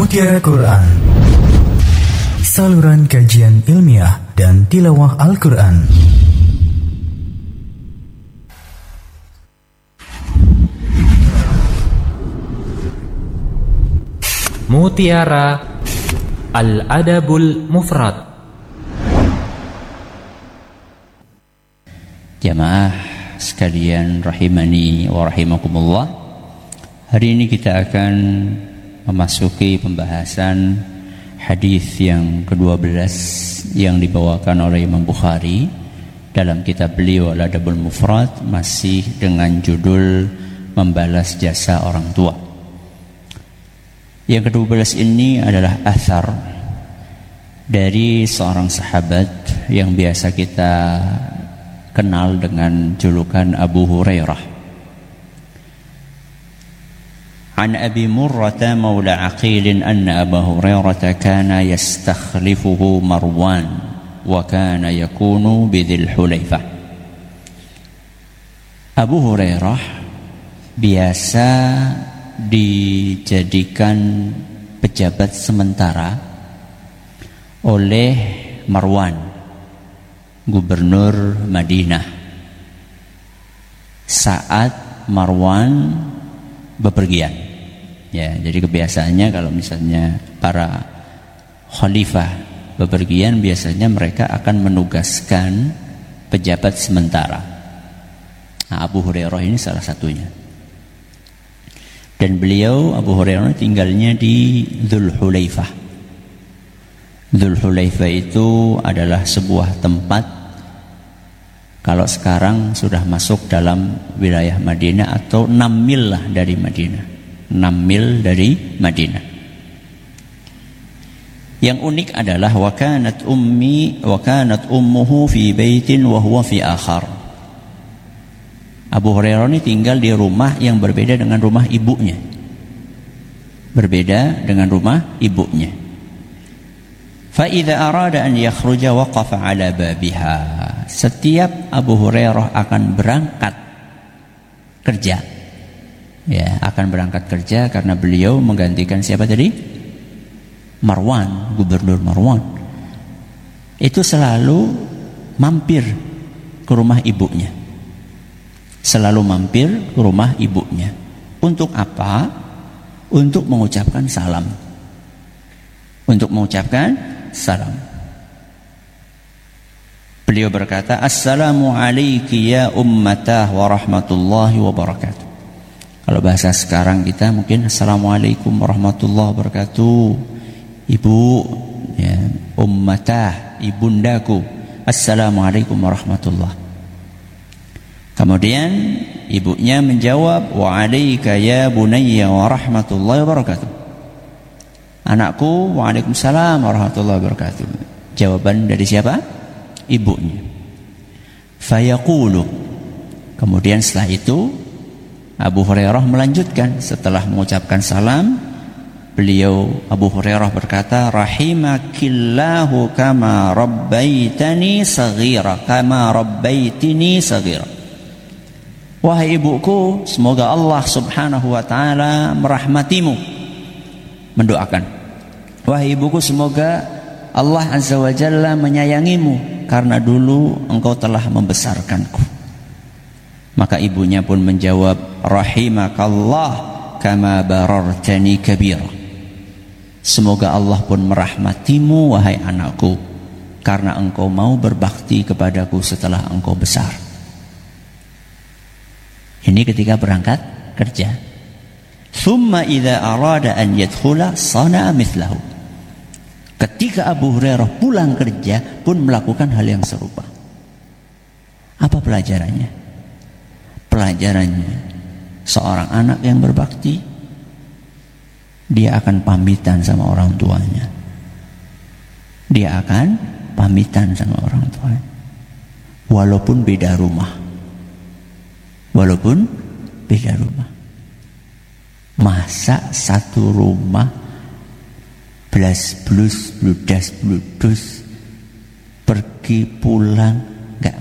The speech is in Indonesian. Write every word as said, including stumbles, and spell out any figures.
Mutiara Quran, saluran kajian ilmiah dan tilawah Al-Quran. Mutiara Al-Adabul Mufrad. Jamaah sekalian rahimani wa rahimakumullah, hari ini kita akan memasuki pembahasan hadis yang kedua belas yang dibawakan oleh Imam Bukhari dalam kitab beliau Al-Adabul Mufrad, masih dengan judul membalas jasa orang tua. Yang kedua belas ini adalah athar dari seorang sahabat yang biasa kita kenal dengan julukan Abu Hurairah. An Abi Murrah maula Aqil anna Abu Hurairah kana yastakhlifuhu Marwan wa kana yakunu bidhil Hulaifah. Abu Hurairah biasa dijadikan pejabat sementara oleh Marwan, gubernur Madinah, saat Marwan bepergian. Ya, jadi kebiasaannya kalau misalnya para khalifah bepergian, biasanya mereka akan menugaskan pejabat sementara. Nah, Abu Hurairah ini salah satunya. Dan beliau, Abu Hurairah, tinggalnya di Dzul Hulaifah. Dzul Hulaifah itu adalah sebuah tempat, kalau sekarang sudah masuk dalam wilayah Madinah, atau enam mil lah dari Madinah. enam mil dari Madinah. Yang unik adalah wa kanat ummi wa kanat ummuhu fi baitin wa huwa fi akhar. Abu Hurairah ini tinggal di rumah yang berbeda dengan rumah ibunya. Berbeda dengan rumah ibunya. Fa idza arada an yakhruja waqafa ala babiha. Setiap Abu Hurairah akan berangkat kerja, ya, akan berangkat kerja karena beliau menggantikan siapa tadi? Marwan, gubernur Marwan. Itu selalu mampir ke rumah ibunya. Selalu mampir ke rumah ibunya. Untuk apa? Untuk mengucapkan salam. Untuk mengucapkan salam. Beliau berkata, Assalamu alayki ya ummatah wa rahmatullahi wa barakatuh. Kalau bahasa sekarang kita mungkin Assalamualaikum warahmatullahi wabarakatuh. Ibu, ya, ummatah, ibundaku, Assalamualaikum warahmatullahi. Kemudian ibunya menjawab, wa alaika ya bunayya wa rahmatullahi wabarakatuh. Anakku, waalaikumsalam warahmatullahi wabarakatuh. Jawaban dari siapa? Ibunya. Fayaqulu. Kemudian setelah itu Abu Hurairah melanjutkan, setelah mengucapkan salam, beliau Abu Hurairah berkata, rahimakillahu kama rabbaitani saghira, kama rabbaitini saghira. Wahai ibuku, semoga Allah subhanahu wa ta'ala merahmatimu. Mendoakan, wahai ibuku, semoga Allah azza wa jalla menyayangimu karena dulu engkau telah membesarkanku. Maka ibunya pun menjawab, rahimakallah kama barartani kabira. Semoga Allah pun merahmatimu wahai anakku, karena engkau mau berbakti kepadaku setelah engkau besar. Ini ketika berangkat kerja. Thumma idza arada an yadkhula sana'a mithlahu. Ketika Abu Hurairah pulang kerja pun melakukan hal yang serupa. Apa pelajarannya? Pelajarannya, seorang anak yang berbakti, dia akan pamitan sama orang tuanya. Dia akan pamitan sama orang tuanya. Walaupun beda rumah. Walaupun beda rumah. Masa satu rumah belas blus, bludas bludus, pergi pulang